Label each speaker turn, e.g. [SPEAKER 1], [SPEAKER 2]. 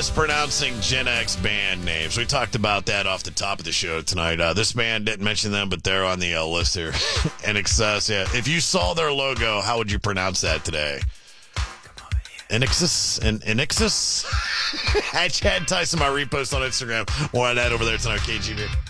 [SPEAKER 1] mispronouncing Gen X band names. We talked about that off the top of the show tonight. This band didn't mention them, but they're on the list here. NXS, yeah. If you saw their logo, how would you pronounce that today? Enixis? Enixis? At Chad Tyson, my repost on Instagram. More on that over there tonight, KGB.